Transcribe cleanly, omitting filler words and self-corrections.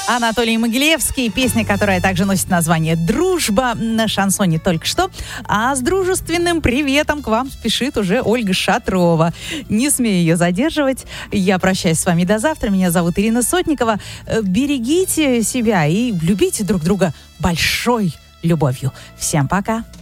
Анатолий Могилевский. Песня, которая также носит название «Дружба» на шансоне только что. А с дружественным приветом к вам спешит уже Ольга Шатрова. Не смею ее задерживать. Я прощаюсь с вами до завтра. Меня зовут Ирина Сотникова. Берегите себя и любите друг друга большой любовью. Всем пока.